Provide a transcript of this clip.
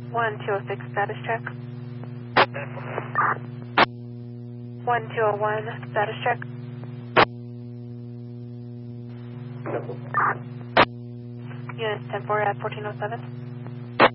1206 status check. 1201 status check. Units 10-4 at 1407.